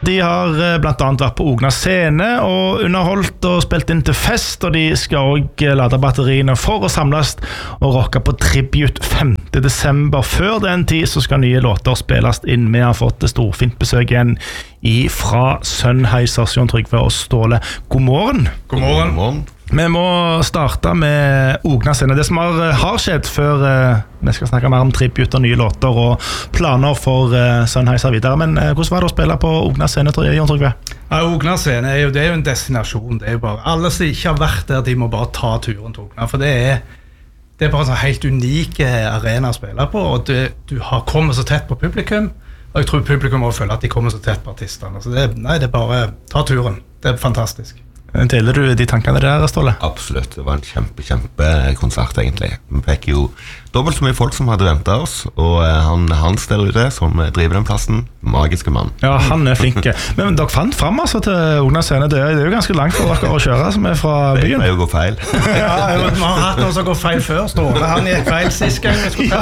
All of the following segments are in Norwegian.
De har blant annet vært på Ogna scene og underholdt og spilt inn til fest, og de skal også lade batteriene for å samles og rocke på Tribute 5. desember. Før den tid så skal nye låter spilles inn. Vi har fått storfint besøk igjen fra Sennheiser, Jon Trygve og Ståle. God morgen. God morgen. Vi må starte med Ogna scene. Det som har skjedd før vi skal snakke mer om tribute og nye låter og planer for Sennheiser videre. Men hvordan var det å spille på Ogna scene, Jon Trygve? Ja, Ogna scene det er jo en destinasjon. Det er jo bare, alle som ikke har vært der, de må bare ta turen til Ogna. For det er bare en sånn helt unik arena å spille på, og du har kommet så tett på publikum, og jeg tror publikum også føler at de kommer så tett på artistene. Så det er bare ta turen. Det er fantastisk. Deler du de tankene der, Ståle? Absolutt, det var en kjempekonsert egentlig. Vi fikk jo dobbelt så mye folk som hadde ventet oss, og Hans der ute som driver den plassen, magiske mann. Ja, han er flink. Men dere fant frem altså til Ogna scene. Det er jo ganske langt for dere å kjøre, som fra byen. Det er jo gå feil. Ja, vi har hatt noen som går feil før, Ståle. Han gikk feil sist gang vi skulle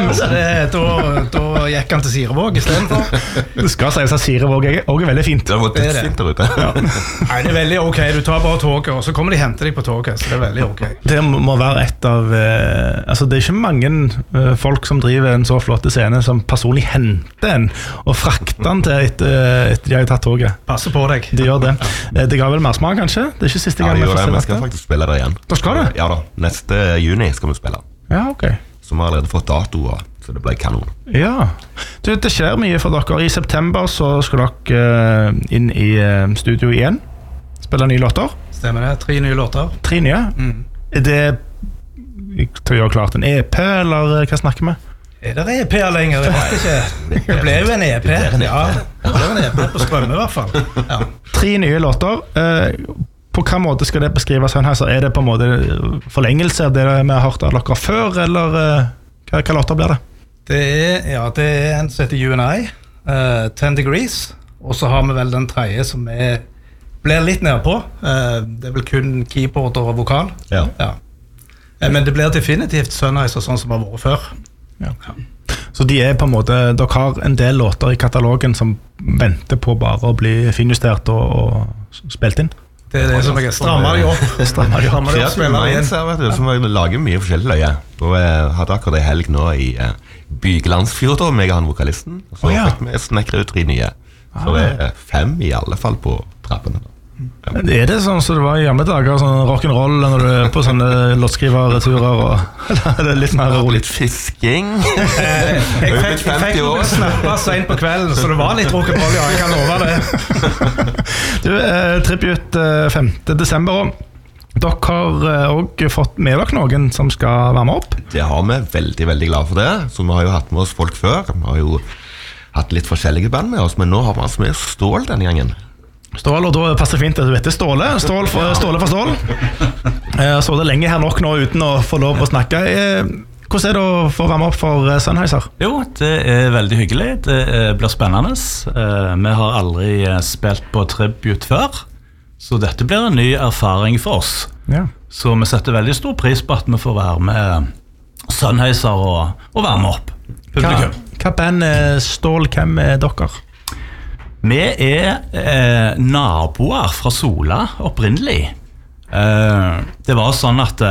da gikk han til Sirevåg i stedet for. Det skal sies at Sirevåg også veldig fint. Det var dødsfint der ute. Ja. Nei, det er veldig ok. Du tar bare toget, og så kommer de og henter deg på toget, så det er veldig ok. Det må være et av altså det er ikke mange folk som driver en så flott scene som personlig henter en og frakter den til etter de har tatt toget. Passer på deg. De gjør det. Det ga vel mer smak, kanskje? Det er ikke siste gang vi får se dette. Vi skal faktisk spille der igjen. Da skal det? Ja da, neste juni skal vi spille. Ja, ok. Så vi har allerede fått datoer, så det ble kanon. Ja, det skjer mye for dere. I september så skal dere inn i studio igjen, spille nye låter. Stemmer det, 3 nye låter. 3 nye? Er det til å gjøre klart en EP, eller hva snakker vi? Er det EP lenger? Jeg vet ikke. Det ble jo en EP. Ja, det ble en EP på Strømme i hvert fall. Ja. 3 nye låter. På hva måte skal det beskrive Sennheiser? Er det på en måte forlengelse av det vi har hørt av dere før, eller hva låter blir det? Det er en som heter U&I, 10 Degrees, og så har vi vel den tredje som blir litt nede på. Det er vel kun keyboard og vokal. Ja. Men det blir definitivt Sennheiser sånn som det har vært før. Ja. Så de på en måte, dere har en del låter i katalogen som venter på bare å bli finjustert og spilt inn? Det er det som jeg strammer de opp. Strammer de opp. Som lager mye forskjellig løye. Og jeg hadde akkurat en helg nå i Byglandsfjord, meg og han vokalisten. Så fikk vi snekre ut 3 nye. Så det er 5 i alle fall på trappene. Er det sånn som det var i gamle dager, sånn rock'n'roll når du er på sånne låtskriverturer, eller er det litt mer rolig? Litt fisking. Jeg fikk noen snapper sent på kvelden, så det var litt rock'n'roll, ja, jeg kan love det. Du, Tribute 5. desember, dere har også fått med dere noen som skal være med opp? Det har vi, veldig, veldig glad for det. Så vi har jo hatt med oss folk før. Vi har jo hatt litt forskjellige band med oss, men nå har vi altså med Stål denne gangen. Stål, og da passer fint at du vet det. Ståle for Stål. Så det lenge her nok nå uten å få lov å snakke. Hvordan er det å få være med opp for Sennheiser? Jo, det er veldig hyggelig. Det blir spennende. Vi har aldri spilt på tribute før, så dette blir en ny erfaring for oss. Ja. Så vi setter veldig stor pris på at vi får være med Sennheiser og være med opp. Publikum. Hva band Stål, hvem er dere? Vi naboer fra Sola opprinnelig. Det var sånn at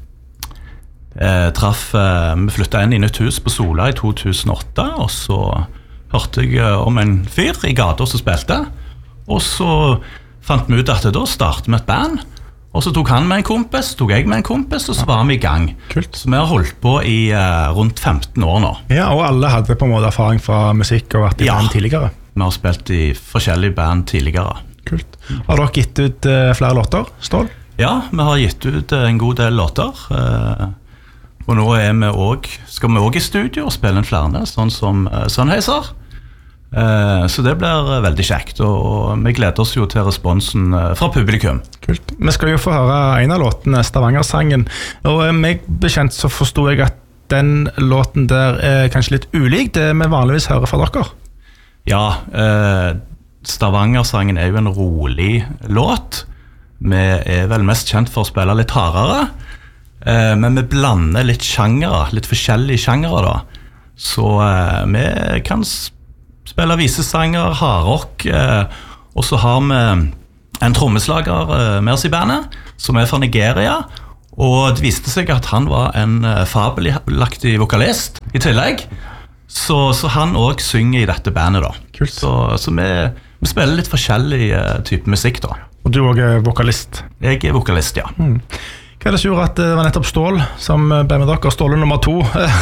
vi flyttet inn i nytt hus på Sola i 2008, og så hørte jeg om en fyr i gata som spilte, og så fant vi ut at da startet vi et band, og så tok han med en kompis, tok jeg med en kompis, og så var vi i gang. Kult. Så vi har holdt på i rundt 15 år nå. Ja, og alle hadde på en måte erfaring fra musikk og vært i band tidligere. Vi har spilt i forskjellige band tidligere. Kult. Har dere gitt ut flere låter, Stål? Ja, vi har gitt ut en god del låter. Og nå skal vi også i studio og spille en flere, sånn som Sennheiser. Så det blir veldig kjekt, og vi gleder oss jo til responsen fra publikum. Kult. Vi skal jo få høre en av låtene, Stavanger-sangen, og meg bekjent så forstod jeg at den låten der er kanskje litt ulik det vi vanligvis hører fra dere. Ja, Stavanger-sangen er jo en rolig låt. Vi er vel mest kjent for å spille litt hardere, men vi blander litt sjangere, litt forskjellige sjangere da. Så vi kan spille visesanger, hardrock, og så har vi en trommeslager med oss i bandet, som fra Nigeria, og det viste seg at han var en fabelaktig vokalist i tillegg, så han også synger i dette bandet da. Kult. Så vi spiller litt forskjellig type musikk da. Og du også er vokalist. Jeg er vokalist, ja. Hva er det som gjorde at det var nettopp Stål som ble med dere? Ståle nummer 2.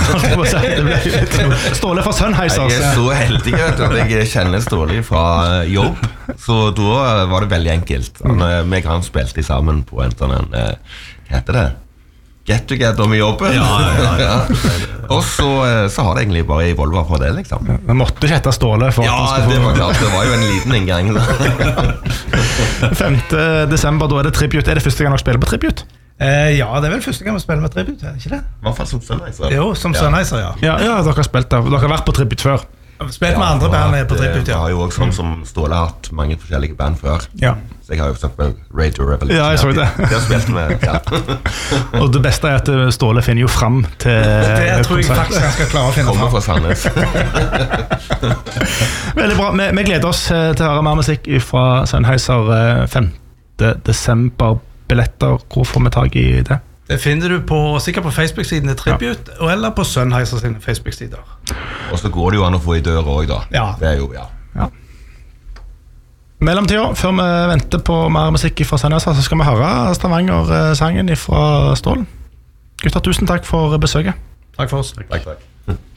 Ståle fra Sennheiser. Jeg så heldig at jeg kjenner Ståle fra jobb, så da var det veldig enkelt. Vi kan spilte sammen på en sånn, hva heter det? Get together med jobben. Ja. Og så har det egentlig bare evolva fra det, liksom. Vi måtte ikke hette Ståle for ja, at det var klart. Det var jo en liten inngang. 5. desember, da er det tribute. Er det første gang dere spiller på tribute? Ja, det er vel første gang vi spiller med tribute, er det ikke det? I hvert fall som Sennheiser. Jo, som Sennheiser, ja. Ja, dere har spilt der. Dere har vært på tribute før. Spilt med andre band på tribute, Jeg ja. har jo også sånn som Ståle har hatt mange forskjellige band før. Ja. Så jeg har jo sagt med Radio Revolution. Ja, jeg så det. Jeg har spilt med, ja. Og det beste er at Ståle finner jo fram til Det tror jeg faktisk han skal klare å finne Kommer fram. fra Sandnes. Veldig bra. Vi gleder oss til å høre mer musikk fra Sennheiser 5. desember. Billetter, hvor får vi tag i det? Det finner du sikkert på Facebook-siden til Tribute, eller på Sennheiser sine Facebook-sider. Og så går det jo an å få i døra også da. Ja. Det er jo, Ja. Mellomtida, før vi venter på mer musikk fra Sennheiser, så skal vi høre Stavanger-sangen fra Stålen. Gutter, tusen takk for besøket. Takk for oss. Takk.